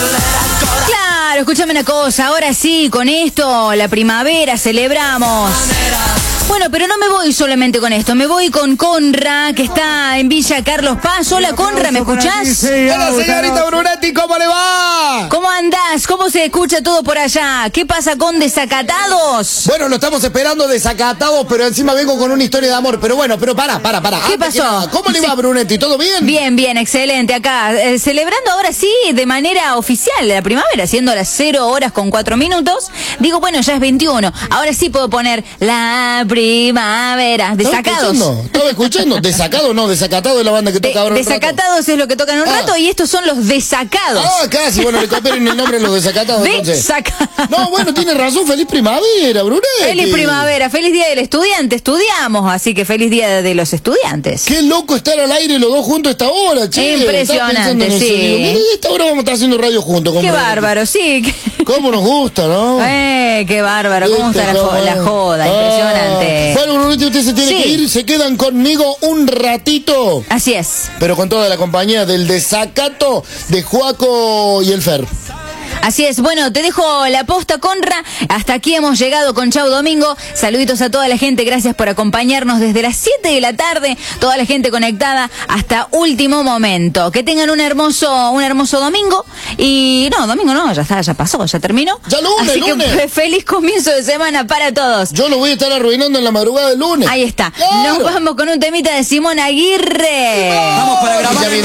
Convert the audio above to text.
Claro, escúchame una cosa, ahora sí, con esto, la primavera, celebramos. Bueno, pero no me voy solamente con esto, me voy con Conra, que está en Villa Carlos Paz. Hola, Conra, ¿me escuchás? Hola, señorita Brunetti, ¿cómo le va? ¿Cómo andás? ¿Cómo se escucha todo por allá? ¿Qué pasa con Desacatados? Bueno, lo estamos esperando Desacatados, pero encima vengo con una historia de amor. Pero bueno, para. ¿Qué pasó? ¿Cómo le va, Brunetti? ¿Todo bien? Bien, excelente. Acá, celebrando ahora sí, de manera oficial, la primavera, siendo las 0:04. Digo, bueno, ya es 21. Ahora sí puedo poner la primavera. Desacados. ¿Estaba escuchando? Desacado, no, Desacatado es la banda que toca ahora un rato. Desacatados es lo que tocan un rato y estos son los desacados. Ah, casi, bueno, le copiaron el nombre a los Desacatados. Desacados. No, bueno, tiene razón, feliz primavera, Brunetti. Feliz primavera, feliz día del estudiante. Estudiamos, así que feliz día de los estudiantes. Qué loco estar al aire los dos juntos a esta hora, che. Impresionante, sí. Mira, a esta hora vamos a estar haciendo radio juntos. Qué bárbaro, sí. ¿Cómo nos gusta, no? Qué bárbaro, cómo está la joda, impresionante. Bueno, Brunetti, usted se tiene que ir, se quedan conmigo un ratito. Así es. Pero con toda la compañía del Desacato de Juaco y el Fer. Así es, bueno, te dejo la posta, Conra. Hasta aquí hemos llegado con Chau Domingo. Saluditos a toda la gente, gracias por acompañarnos desde las 7 de la tarde. Toda la gente conectada hasta último momento. Que tengan un hermoso domingo. Y no, domingo no, ya está, ya pasó, ya terminó. Ya lunes, así lunes. Que feliz comienzo de semana para todos. Yo lo voy a estar arruinando en la madrugada del lunes. Ahí está. Claro. Nos vamos con un temita de Simón Aguirre. Vamos para grabar.